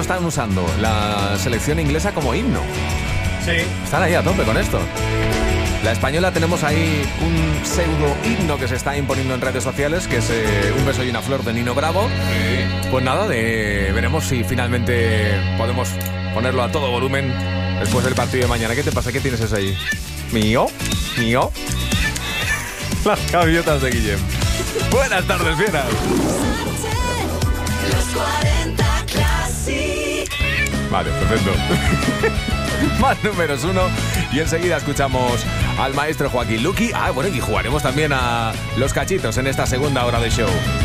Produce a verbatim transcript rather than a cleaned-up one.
están usando la selección inglesa como himno. Sí. Están ahí a tope con esto. La española tenemos ahí un pseudo himno que se está imponiendo en redes sociales, que es eh, Un beso y una flor de Nino Bravo. Sí. Pues nada, de, veremos si finalmente podemos ponerlo a todo volumen después del partido de mañana. ¿Qué te pasa? ¿Qué tienes eso ahí? ¿Mío? ¿Mío? Las gaviotas de Guillem. Buenas tardes, fieras. Los cuarenta Classic. Vale, perfecto. Más números uno. Y enseguida escuchamos al maestro Joaquín Luqui. Ah, bueno, y jugaremos también a los cachitos en esta segunda hora de show.